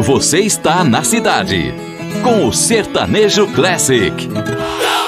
Você está na cidade com o Sertanejo Classic.